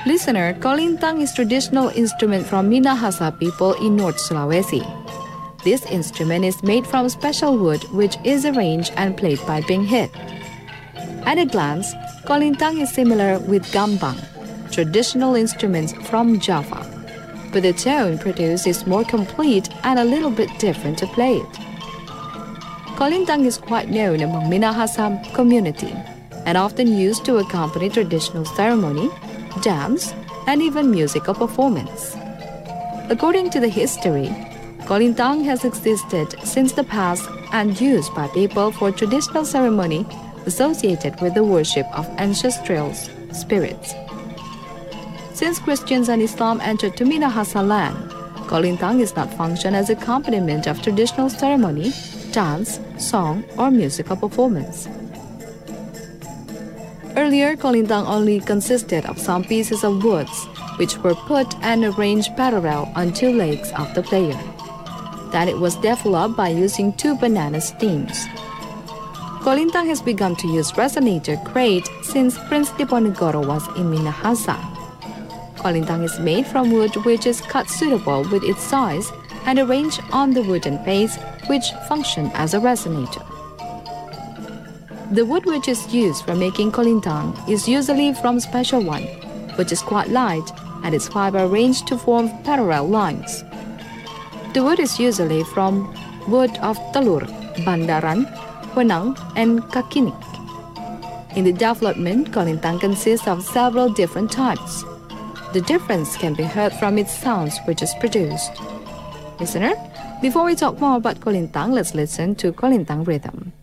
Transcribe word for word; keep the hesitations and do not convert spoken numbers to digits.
Listener, kolintang is traditional instrument from Minahasa people in North Sulawesi. This instrument is made from special wood which is arranged and played by being hit. At a glance, kolintang is similar with gambang, traditional instruments from Java, but the tone produced is more complete and a little bit different to play it. Kolintang is quite known among Minahasa community and often used to accompany traditional ceremony, dance, and even musical performance. According to the history, kolintang has existed since the past and used by people for traditional ceremony associated with the worship of ancestral spirits. Since Christians and Islam entered to Minahasa land, kolintang is not function as accompaniment of traditional ceremony, dance, song, or musical performance. Earlier, kolintang only consisted of some pieces of woods which were put and arranged parallel on two legs of the player. Then it was developed by using two banana stems. Kolintang has begun to use resonator crate since Prince Diponegoro was in Minahasa. Kolintang is made from wood which is cut suitable with its size and arranged on the wooden base which function as a resonator. The wood which is used for making kolintang is usually from special one, which is quite light and its fiber arranged to form parallel lines. The wood is usually from wood of talur, bandaran, wenang, and kakinik. In the development, kolintang consists of several different types. The difference can be heard from its sounds which is produced. Listener, before we talk more about kolintang, let's listen to kolintang rhythm.